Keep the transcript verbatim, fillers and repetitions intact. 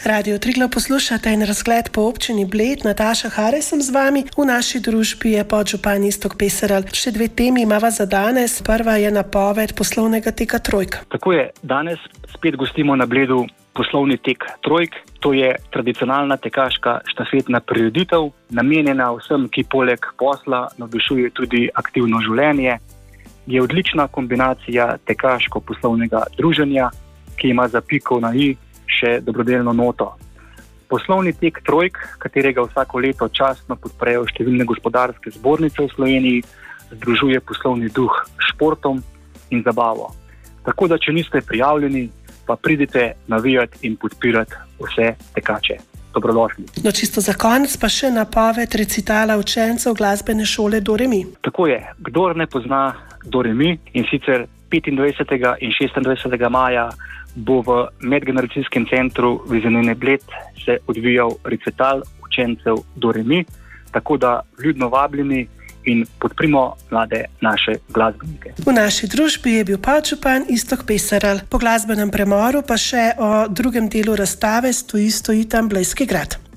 Radio Triglav poslušate in razgled po občini Bled. Nataša Hare sem z vami. V naši družbi je podžupan Iztok Peserl. Še dve temi imava za danes. Prva je napoved poslovnega teka Trojk. Tako je, danes spet gostimo na Bledu poslovni tek Trojk. To je tradicionalna tekaška štafetna prireditev, namenjena vsem, ki poleg posla navdušuje tudi aktivno življenje. Je odlična kombinacija tekaško-poslovnega druženja, ki ima za piko na i še dobrodelno noto. Poslovni tek Trojk, katerega vsako leto častno podprejo številne gospodarske zbornice v Sloveniji, združuje poslovni duh s športom in zabavo. Tako da, če niste prijavljeni, pa pridite navijati in podpirati vse tekače. Dobrodošli. No, čisto za konec pa še napoved recitala učencev glasbene šole Do Re Mi. Tako je, kdor ne pozna Do Re Mi, in sicer petindvajsetega in šestindvajsetega maja bo v medgeneracijskem centru Vizinine Bled se odvijal recital učencev Do Re Mi, tako da vljudno vabljeni in podprimo mlade naše glasbenike. V naši družbi je bil podžupan Iztok Peserl. Po glasbenem premoru pa še o drugem delu razstave Stoji, stoji tam Blejski grad.